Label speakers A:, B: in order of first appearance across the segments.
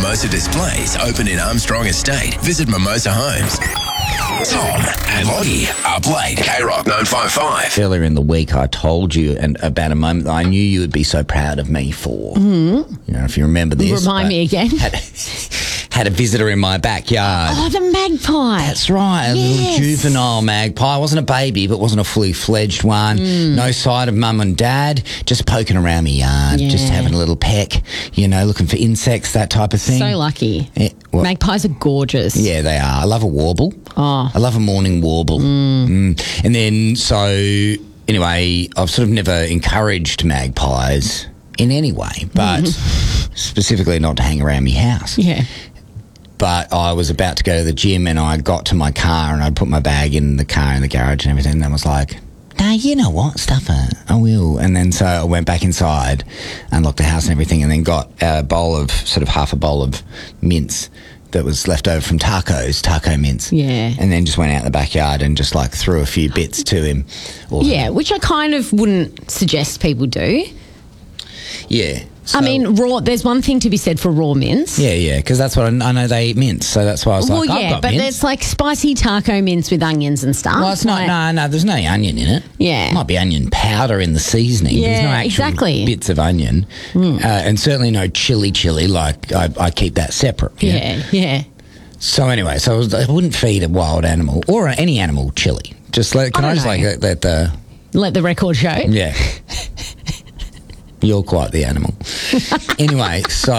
A: Mimosa Displays open in Armstrong Estate. Visit Mimosa Homes. Tom and Lottie up late. K-Rock 955.
B: Earlier in the week, I told you about a moment that I knew you would be so proud of me for. Mm-hmm. You know, if you remember this.
C: Remind me again.
B: Had a visitor in my backyard.
C: Oh, the magpie.
B: That's right. A little juvenile magpie. Wasn't a baby, but wasn't a fully fledged one. No sight of mum and dad. Just poking around my yard.
C: Yeah.
B: Just having a little peck, looking for insects, that type of thing.
C: So lucky.
B: Yeah,
C: Magpies are gorgeous.
B: Yeah, they are. I love a warble.
C: Oh.
B: I love a morning warble. And then, anyway, I've sort of never encouraged magpies in any way, but specifically not to hang around my house.
C: Yeah.
B: But I was about to go to the gym and I got to my car and I'd put my bag in the car in the garage and everything, and I was like, no, you know what, stuff it, I will. And then so I went back inside and locked the house and everything, and then got a bowl of, half a bowl of mince that was left over from taco mince.
C: Yeah.
B: And then just went out in the backyard and just threw a few bits to him.
C: Yeah, which I kind of wouldn't suggest people do.
B: Yeah.
C: I mean, there's one thing to be said for raw mince.
B: Yeah, because that's what I know, they eat mince, so that's why I was I've got
C: but
B: mince.
C: there's spicy taco mince with onions and stuff.
B: Well, it's not, no, there's no onion in it.
C: Yeah.
B: It might be onion powder in the seasoning.
C: Yeah,
B: there's no actual
C: exactly.
B: bits of onion. And certainly no chili, I keep that separate.
C: Yeah.
B: So anyway, I wouldn't feed a wild animal, or any animal, chili. Just let
C: the record show?
B: Yeah. You're quite the animal. Anyway, so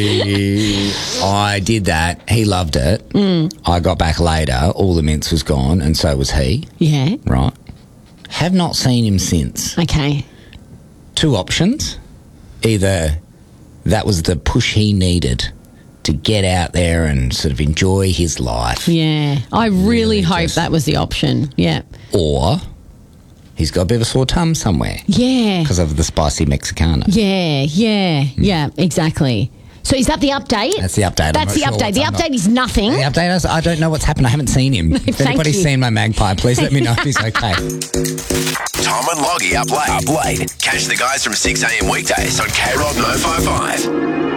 B: I did that. He loved it. I got back later. All the mince was gone, and so was he.
C: Yeah.
B: Right. Have not seen him since.
C: Okay.
B: Two options. Either that was the push he needed to get out there and sort of enjoy his life.
C: Yeah. I really hope that was the option. Yeah.
B: Or he's got a bit of a sore tum somewhere.
C: Yeah.
B: Because of the spicy Mexicana.
C: Yeah, exactly. So is that the update?
B: That's the update.
C: That's the update. The update is nothing.
B: The update is I don't know what's happened. I haven't seen him. If anybody's seen my magpie, please let me know if he's okay.
A: Tom and Loggy up late. Catch the guys from 6 a.m. weekdays on K-Rock 955.